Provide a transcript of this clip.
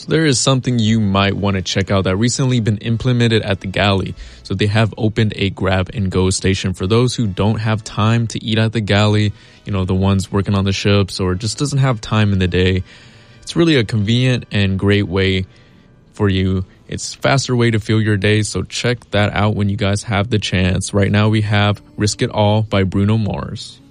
there is something you might want to check out that recently been implemented at the galley. So they have opened a grab and go station for those who don't have time to eat at the galley, you know, the ones working on the ships or just doesn't have time in the day. It's really a convenient and great way for you. It's a faster way to fill your day, so check that out when you guys have the chance. Right now we have Risk It All by Bruno Mars.